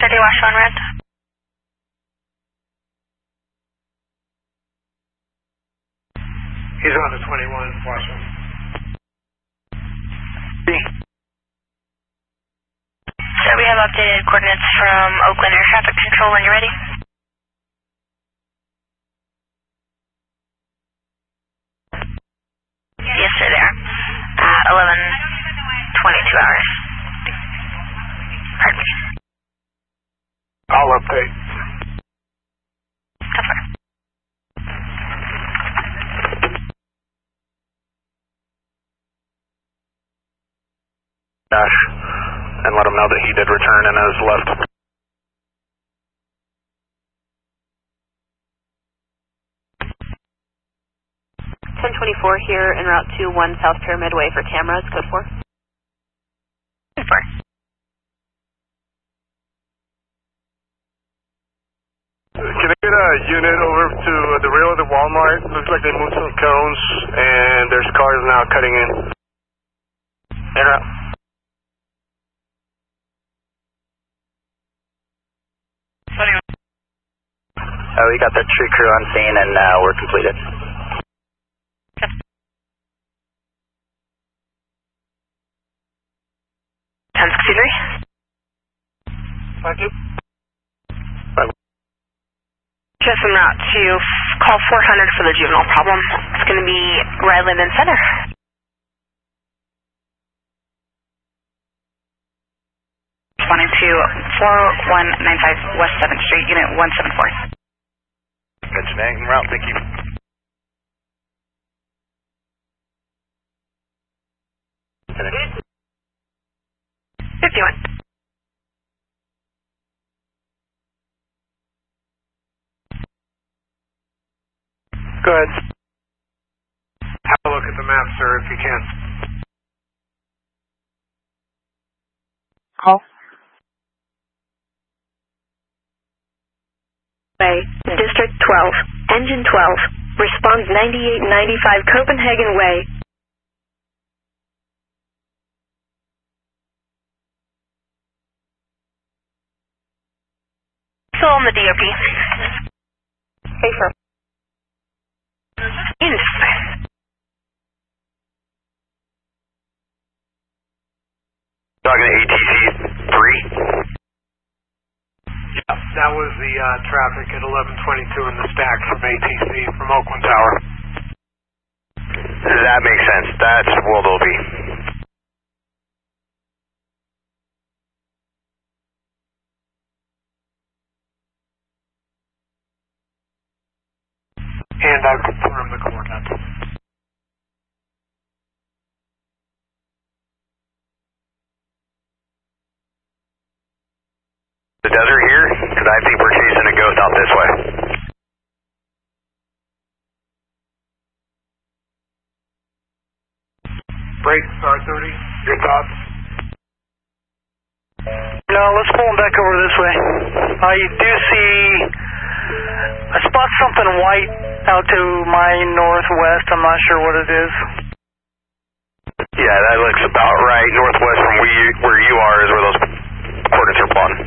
30 Wash on red. He's on the 21, Wash on. So we have updated coordinates from Oakland Air Traffic Control when you're ready. Yes, sir, there. 11:22 hours. Pardon me. I'll update. Go for it. Dash, and let him know that he did return and has left. .24 here en route to 1 South Pyramid Way for cameras, code 4. Code 4. Can I get a unit over to the rail of the Walmart? Looks like they moved some cones and there's cars now cutting in. En route. We got the tree crew on scene and we're completed. Thank you. Just en route to call 400 for the juvenile problem. It's going to be Ryland and Center. Responding to 4195 West 7th Street, Unit 174. Gotcha, en route, thank you. Finish. 51. Go ahead. Have a look at the map, sir, if you can. Call. Way, District 12, Engine 12, responds 9895 Copenhagen Way. Still on the DOP. Safer. Talking to ATC 3? Yeah, that was the traffic at 11:22 in the stack from ATC from Oakland Tower. That makes sense. That's World OB. And I've confirmed the coordinates. The desert here? Because I think we're chasing a ghost out this way. Break, R30, your thoughts? No, let's pull them back over this way. You do see, I spot something white out to my northwest. I'm not sure what it is. Yeah, that looks about right. Northwest from where you are is where those coordinates are plotting.